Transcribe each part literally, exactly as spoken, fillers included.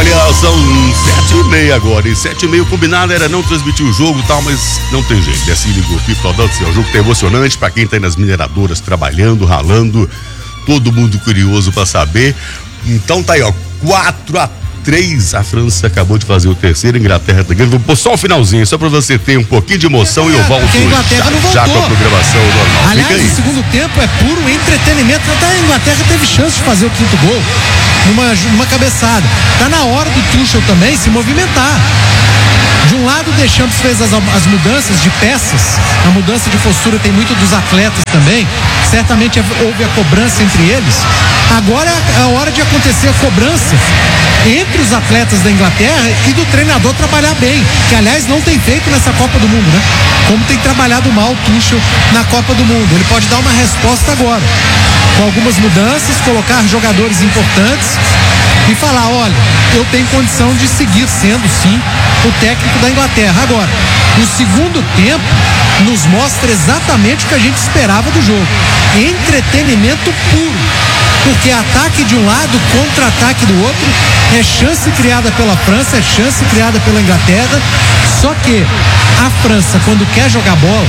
Olha, são sete e meia agora, e sete e meia combinado era não transmitir o jogo e tal, mas não tem jeito, é assim, ligou o FIFA, o jogo tá emocionante pra quem tá aí nas mineradoras trabalhando, ralando, todo mundo curioso pra saber. Então tá aí, ó, quatro a três, a França acabou de fazer o terceiro, a Inglaterra tá ganhando. Vou pôr só o finalzinho, só pra você ter um pouquinho de emoção, é, e eu volto já, já com a programação normal. Aliás, o segundo tempo é puro entretenimento. Até a Inglaterra teve chance de fazer o quinto gol numa, numa cabeçada. Tá na hora do Tuchel também se movimentar. De um lado, o Deschamps fez as, as mudanças de peças, a mudança de postura tem muito dos atletas também, certamente houve a cobrança entre eles. Agora é a hora de acontecer a cobrança entre os atletas da Inglaterra e do treinador trabalhar bem, que aliás não tem feito nessa Copa do Mundo, né? Como tem trabalhado mal o Tuchel na Copa do Mundo. Ele pode dar uma resposta agora, com algumas mudanças, colocar jogadores importantes e falar, olha, eu tenho condição de seguir sendo sim o técnico da Inglaterra. Agora, o segundo tempo nos mostra exatamente o que a gente esperava do jogo, entretenimento puro, porque ataque de um lado, contra-ataque do outro, é chance criada pela França, é chance criada pela Inglaterra. Só que a França, quando quer jogar bola,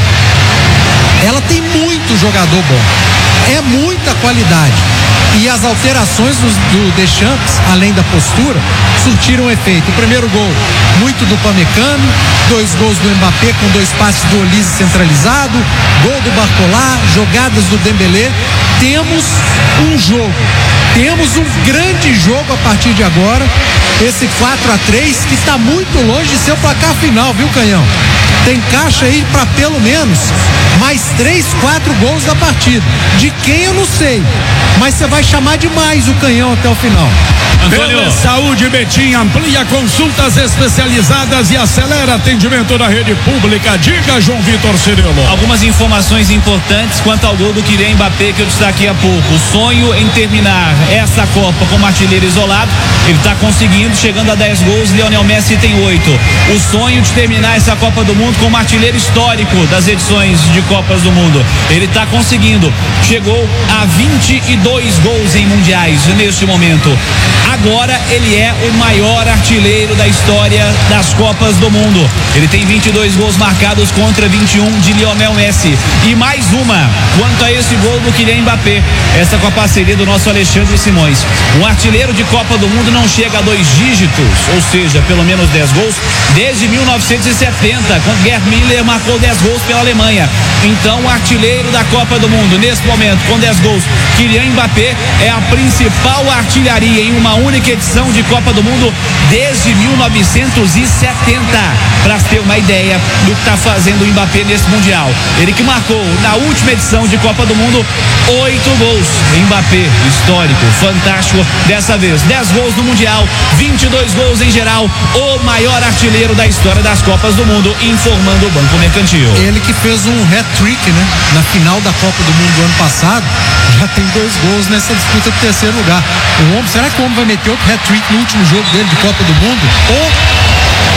ela tem muito jogador bom, é muita qualidade, e as alterações do, do Deschamps, além da postura, surtiram efeito. O primeiro gol, muito do Upamecano, dois gols do Mbappé com dois passes do Olise centralizado, gol do Barcola, jogadas do Dembélé. Temos um jogo, temos um grande jogo a partir de agora, esse quatro a três que está muito longe de ser o placar final, viu, Canhão? Tem caixa aí para pelo menos mais três, quatro gols da partida. De quem eu não sei, mas você vai chamar demais o Canhão até o final. Pela Saúde Betim amplia consultas especializadas e acelera atendimento na rede pública. Diga, João Vitor Cirilo. Algumas informações importantes quanto ao gol do Kylian Mbappé que eu destaquei há pouco. O sonho em terminar essa Copa como artilheiro isolado, ele está conseguindo, chegando a dez gols. Lionel Messi tem oito. O sonho de terminar essa Copa do Mundo como artilheiro histórico das edições de Copas do Mundo, ele está conseguindo. Chegou a vinte e dois gols em mundiais neste momento. Agora ele é o maior artilheiro da história das Copas do Mundo. Ele tem vinte e dois gols marcados contra vinte e um de Lionel Messi. E mais uma, quanto a esse gol do Kylian Mbappé, essa com a parceria do nosso Alexandre Simões. Um artilheiro de Copa do Mundo não chega a dois dígitos, ou seja, pelo menos dez gols, desde mil novecentos e setenta, quando Gerd Müller marcou dez gols pela Alemanha. Então, o artilheiro da Copa do Mundo, nesse momento, com dez gols, Kylian Mbappé é a principal artilharia em uma única edição de Copa do Mundo desde mil novecentos e setenta, para ter uma ideia do que está fazendo o Mbappé nesse Mundial. Ele que marcou na última edição de Copa do Mundo oito gols. Mbappé, histórico, fantástico, dessa vez dez gols no Mundial, vinte e dois gols em geral, o maior artilheiro da história das Copas do Mundo, informando o Banco Mercantil. Ele que fez um hat-trick, né, na final da Copa do Mundo do ano passado, já tem dois gols nessa disputa do terceiro lugar. O homem, será que o homem vai meter outro hat-trick no último jogo dele de Copa do Mundo? Ou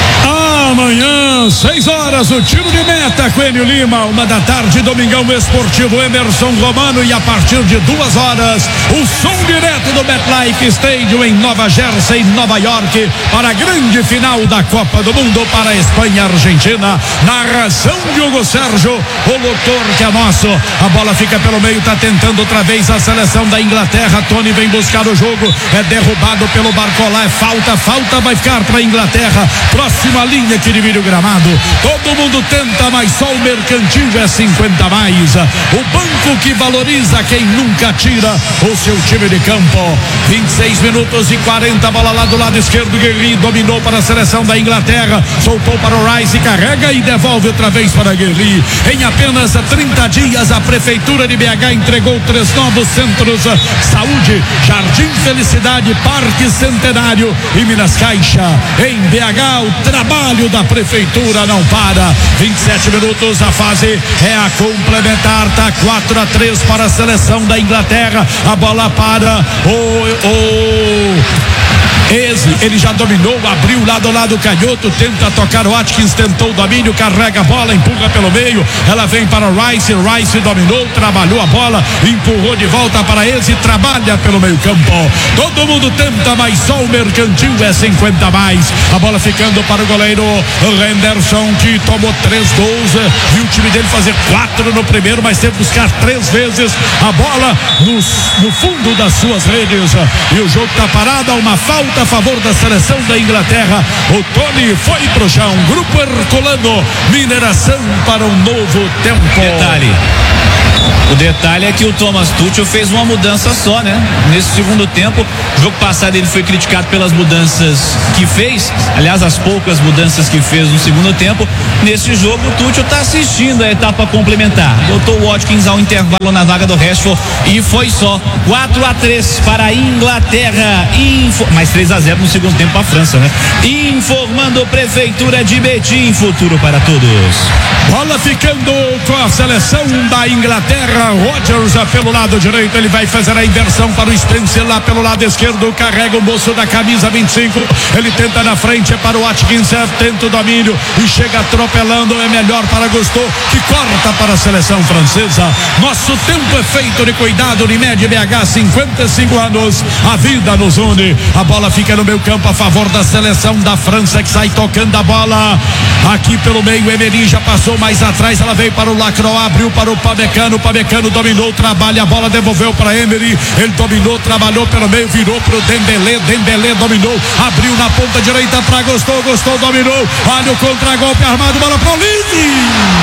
amanhã, seis horas, o tiro de meta com Enio Lima, uma da tarde, Domingão Esportivo Emerson Romano, e a partir de duas horas, o som direto do MetLife Stadium em Nova Jersey, Nova York, para a grande final da Copa do Mundo para a Espanha e Argentina. Narração de Hugo Sérgio, o locutor que é nosso. A bola fica pelo meio, tá tentando outra vez a seleção da Inglaterra. Tony vem buscar o jogo, é derrubado pelo Barcola, é falta, falta vai ficar para a Inglaterra. Próxima linha que divide o gramado. Todo mundo tenta, mas só o Mercantil é cinquenta mais. O banco que valoriza quem nunca tira o seu time de campo. vinte e seis minutos e quarenta, bola lá do lado esquerdo. Guerri dominou para a seleção da Inglaterra, soltou para o Rice, carrega e devolve outra vez para Guerri. Em apenas trinta dias, a Prefeitura de B H entregou três novos centros: Saúde, Jardim Felicidade, Parque Centenário e Minas Caixa. Em B H, o trabalho da Prefeitura não para. vinte e sete minutos, a fase é a complementar, tá quatro a três para a seleção da Inglaterra. A bola para o, o Eze, ele já dominou, abriu lado a lado canhoto, tenta tocar o Atkins, tentou o domínio, carrega a bola, empurra pelo meio, ela vem para o Rice, Rice dominou, trabalhou a bola, empurrou de volta para Eze, trabalha pelo meio campo, todo mundo tenta, mas só o Mercantil é cinquenta mais, a bola ficando para o goleiro Henderson, que tomou três gols, viu o time dele fazer quatro no primeiro, mas teve que buscar três vezes a bola no, no fundo das suas redes, e o jogo está parado, uma falta a favor da seleção da Inglaterra. O Tony foi pro chão, Grupo Herculano, Mineração para um novo tempo. Detalhe, o detalhe é que o Thomas Tuchel fez uma mudança só, né? Nesse segundo tempo, o jogo passado ele foi criticado pelas mudanças que fez, aliás, as poucas mudanças que fez no segundo tempo. Nesse jogo, o Tuchel está assistindo a etapa complementar. Botou o Watkins ao intervalo na vaga do Rashford e foi só quatro a três para a Inglaterra. Info... Mais três a zero no segundo tempo para a França, né? Informando Prefeitura de Betim, futuro para todos. Bola ficando com a seleção da Inglaterra. Rodgers pelo lado direito, ele vai fazer a inversão para o Spencer lá pelo lado esquerdo, carrega o moço da camisa vinte e cinco, ele tenta na frente para o Watkins, tenta o domínio e chega atropelando, é melhor para Gusto, que corta para a seleção francesa. Nosso tempo é feito de cuidado, Unimed B H, cinquenta e cinco anos, a vida nos une. A bola fica no meio campo a favor da seleção da França, que sai tocando a bola aqui pelo meio. Emery já passou mais atrás, ela veio para o Lacroix, abriu para o Pamecano, o Pamecano dominou, trabalha a bola, devolveu para Emery, ele dominou, trabalhou pelo meio, virou para o Dembélé, Dembélé dominou, abriu na ponta direita para Gostou, Gostou dominou, olha o contra-golpe armado, bola para o Lise,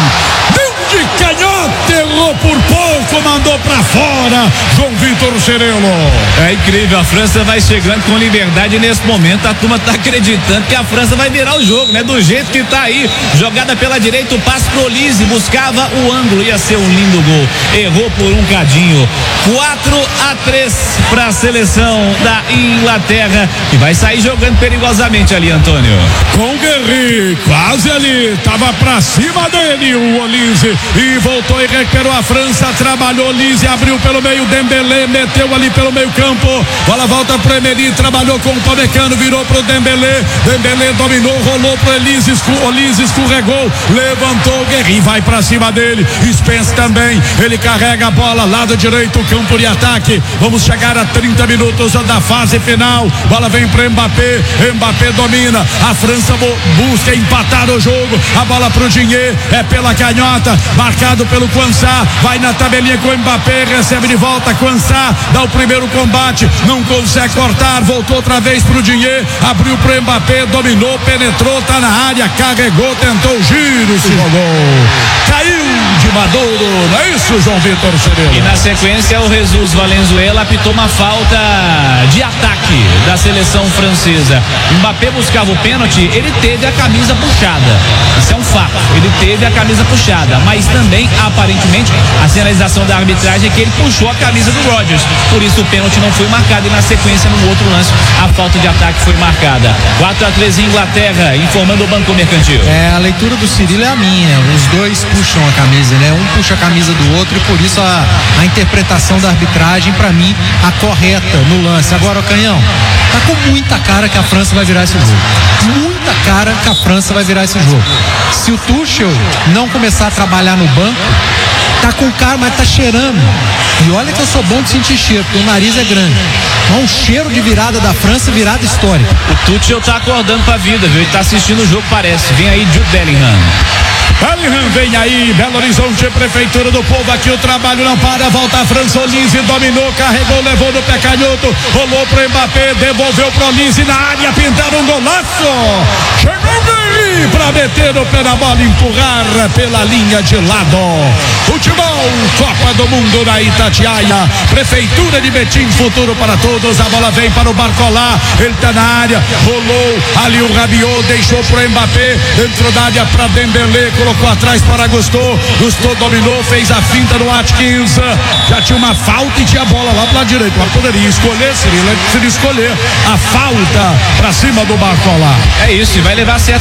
deu de canhota, errou por pouco, mandou para fora, João Vitor Cerello. É incrível, a França vai chegando com liberdade nesse momento, a turma tá acreditando que a França vai virar o jogo, né? Do jeito que tá aí, jogada pela direita, o passe pro Lise, buscava o ângulo, ia ser um lindo gol, errou por um cadinho. Quatro a três para a seleção da Inglaterra, que vai sair jogando perigosamente ali, Antônio. Com o Guerri, quase ali, tava pra cima dele o Olise, e voltou e recuperou a França, trabalhou Olise, abriu pelo meio, Dembélé meteu ali pelo meio campo, bola volta pro Emery, trabalhou com o Pamecano, virou pro Dembélé, Dembélé dominou, rolou pro Olise, Olise escorregou, levantou o Guerri, vai pra cima dele, Spence também, ele carrega a bola, lado direito, campo de ataque, vamos chegar a trinta minutos da fase final, bola vem pro Mbappé, Mbappé domina, a França busca empatar o jogo, a bola pro Dinheiro, é pela canhota, marcado pelo Quansá, vai na tabelinha com o Mbappé, recebe de volta, Quansá, dá o primeiro combate, não consegue cortar, voltou outra vez pro Dinheiro, abriu pro Mbappé, dominou, penetrou, tá na área, carregou, tentou o giro, se jogou, caiu de Maduro, não é isso, João Vitor Cerello? E na sequência o Jesus Valenzuela apitou uma falta de ataque da seleção francesa. Mbappé buscava o pênalti, ele teve a camisa puxada, isso é um fato, ele teve a camisa puxada, mas também aparentemente a sinalização da arbitragem é que ele puxou a camisa do Rodgers, por isso o pênalti não foi marcado e na sequência no outro lance a falta de ataque foi marcada. Quatro a três Inglaterra, informando o Banco Mercantil. É, a leitura do Cirilo é a minha, os dois puxam a camisa, né? Um puxa a camisa do outro e por isso a, a interpretação da arbitragem, pra mim, a correta no lance. Agora, o Canhão, tá com muita cara que a França vai virar esse jogo. Muita cara que a França vai virar esse jogo. Se o Tuchel não começar a trabalhar no banco, tá com cara, mas tá cheirando. E olha que eu sou bom de sentir cheiro, porque o nariz é grande. É um cheiro de virada da França, virada histórica. O Tuchel tá acordando pra vida, viu? Ele tá assistindo o jogo, parece. Vem aí Jude Bellingham. Bellingham vem aí, Belo Horizonte, Prefeitura do Povo, aqui o trabalho não para, volta a França, Olise dominou, carregou, levou no pé canhoto, rolou pro Mbappé, devolveu pro Olise na área, pintaram um golaço, chegou o Guerri pra meter o pé na bola, empurrar pela linha de lado. Futebol, Copa do Mundo na Itatiaia, Prefeitura de Betim, futuro para todos, a bola vem para o Barcolá, ele tá na área, rolou, ali o Rabiot, deixou pro Mbappé, dentro da área pra Dembélé, colocou atrás para Gusto, Gusto dominou, fez a finta no Atkins, já tinha uma falta e tinha a bola lá pro lado direito, mas poderia escolher, seria, seria escolher a falta pra cima do Barcolá. É isso, vai levar certo perigo,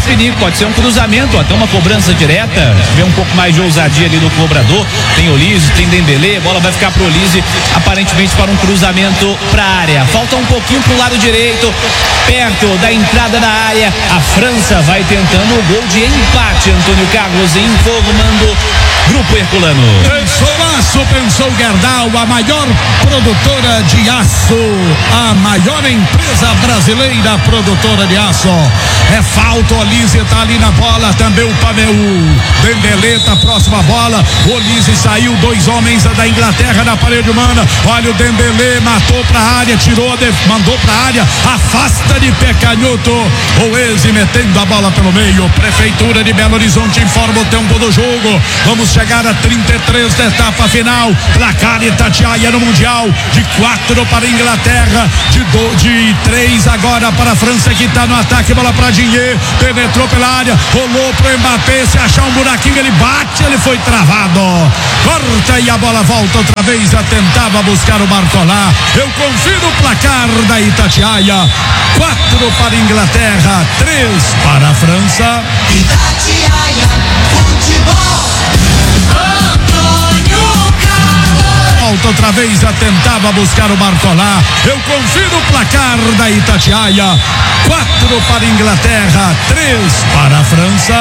pode ser um cruzamento, até uma cobrança direta. Se tiver um pouco mais de ousadia ali do cobrador, tem Olise, tem Dembélé, a bola vai ficar pro Olise, aparentemente para um cruzamento pra área. Falta um pouquinho pro lado direito, perto da entrada da área. A França vai tentando o gol de empate. Antônio Carlos informando Grupo Herculano. Pensou aço, pensou Gerdau, a maior produtora de aço, a maior empresa brasileira produtora de aço. É falta, Olise tá ali na bola, também o Pameu. Dembélé tá próximo à bola, Olise saiu, dois homens da Inglaterra na parede humana. Olha o Dembélé, matou pra área, tirou, mandou pra área, afasta de pé canhoto. Oese metendo a bola pelo meio. Prefeitura de Belo Horizonte informa o tempo do jogo. Vamos chegar a trinta e três da etapa final. Placar Itatiaia no Mundial. De quatro para a Inglaterra, de, do, de três agora para a França, que está no ataque. Bola para Dinhe, penetrou pela área, rolou pro Mbappé. Se achar um buraquinho, ele bate, ele foi travado. Corta e a bola volta outra vez. A tentava buscar o Barcolá. Eu confiro o placar da Itatiaia. Quatro para a Inglaterra, três para a França. Itatiaia Futebol. Antônio Carlos. Volta outra vez, a tentava buscar o Barcolá. Eu confiro o placar da Itatiaia. Quatro para a Inglaterra, três para a França.